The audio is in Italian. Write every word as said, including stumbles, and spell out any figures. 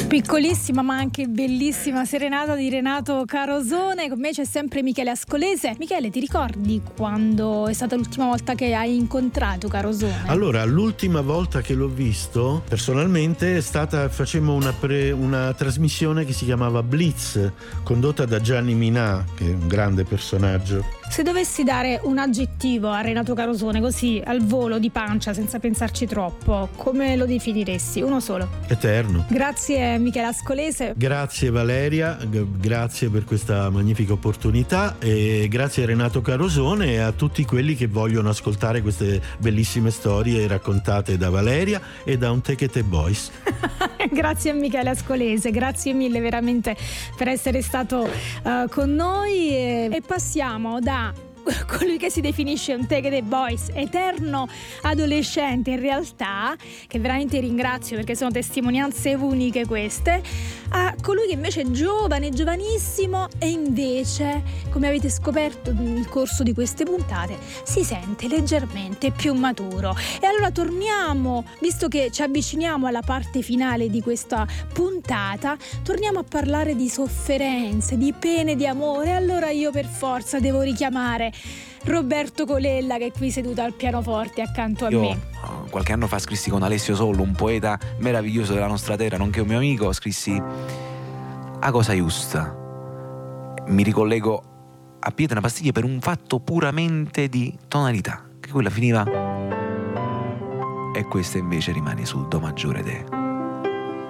Piccolissima ma anche bellissima serenata di Renato Carosone. Con me c'è sempre Michele Ascolese. Michele, ti ricordi quando è stata l'ultima volta che hai incontrato Carosone? Allora, l'ultima volta che l'ho visto personalmente è stata, facemmo una, pre, una trasmissione che si chiamava Blitz, condotta da Gianni Minà, che è un grande personaggio. Se dovessi dare un aggettivo a Renato Carosone, così al volo, di pancia, senza pensarci troppo, come lo definiresti? Uno solo. Eterno. Grazie Michele Ascolese. Grazie Valeria, g- grazie per questa magnifica opportunità e grazie a Renato Carosone e a tutti quelli che vogliono ascoltare queste bellissime storie raccontate da Valeria e da un Tekete Boys. Grazie a Michele Ascolese, grazie mille veramente per essere stato uh, con noi e, e passiamo da colui che si definisce un Tekete Boys eterno adolescente, in realtà, che veramente ringrazio perché sono testimonianze uniche queste, a colui che invece è giovane, giovanissimo e invece, come avete scoperto nel corso di queste puntate, si sente leggermente più maturo. E allora torniamo, visto che ci avviciniamo alla parte finale di questa puntata, torniamo a parlare di sofferenze, di pene di amore. Allora io per forza devo richiamare Roberto Colella, che è qui seduto al pianoforte accanto a Io, me. qualche anno fa scrissi con Alessio Sollo, un poeta meraviglioso della nostra terra, nonché un mio amico, scrissi A cosa giusta. Mi ricollego a Pietra Pastiglia per un fatto puramente di tonalità, che quella finiva e questa invece rimane sul do maggiore de.